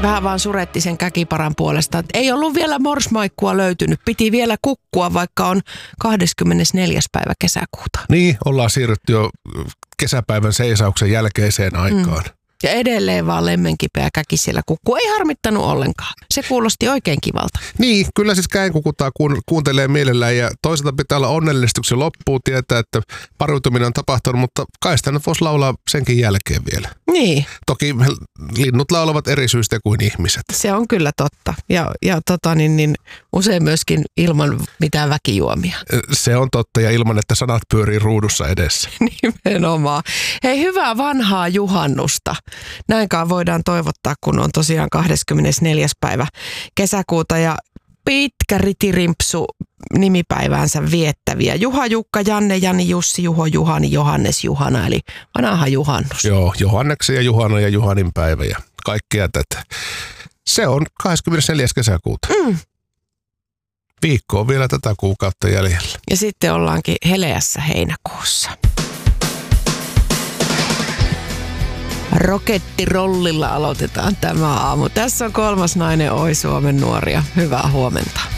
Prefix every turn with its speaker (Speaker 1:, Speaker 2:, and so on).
Speaker 1: Vähän vaan suretti sen käkiparan puolesta. Et ei ollut vielä morsmaikkua löytynyt. Piti vielä kukkua, vaikka on 24. päivä kesäkuuta.
Speaker 2: Niin, ollaan siirrytty jo kesäpäivän seisauksen jälkeiseen aikaan.
Speaker 1: Ja edelleen vaan lemmenkipeä käki siellä kukkuu. Ei harmittanut ollenkaan. Se kuulosti oikein kivalta.
Speaker 2: Niin, kyllä siis käenkukutaa kuuntelee mielellään ja toisaalta pitää olla onnellistuksen loppuun tietää, että pariutuminen on tapahtunut, mutta kai sitä nyt voisi laulaa senkin jälkeen vielä.
Speaker 1: Niin.
Speaker 2: Toki linnut laulavat eri syistä kuin ihmiset.
Speaker 1: Se on kyllä totta. Ja usein myöskin ilman mitään väkijuomia.
Speaker 2: Se on totta ja ilman, että sanat pyörii ruudussa edessä.
Speaker 1: Nimenomaan. Hei, hyvää vanhaa juhannusta. Näinkaan voidaan toivottaa, kun on tosiaan 24. päivä kesäkuuta ja pitkä ritirimpsu nimipäiväänsä viettäviä. Juha, Jukka, Janne, Jani, Jussi, Juho, Juhani, Johannes, Juhana, eli vanha juhannus.
Speaker 2: Joo, Johanneksen ja Juhana ja Juhanin päivä ja kaikkea tätä. Se on 24. kesäkuuta. Viikko on vielä tätä kuukautta jäljellä.
Speaker 1: Ja sitten ollaankin heleässä heinäkuussa. Rokettirollilla aloitetaan tämä aamu. Tässä on 3. nainen Oi Suomen nuoria. Hyvää huomenta.